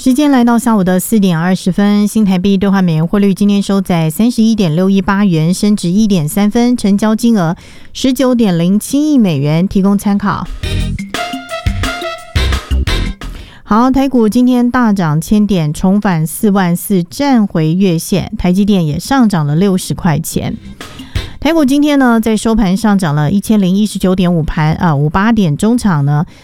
时间来到下午的4点20分，新台币兑换美元汇率今天收在 31.618 元，升值 1.3 分，成交金额 19.07 亿美元，提供参考。好，台股今天大涨1000点，重返44000，站回月线，台积电也上涨了60块钱。台股今天呢，在收盘上涨了1019.58点，中场呢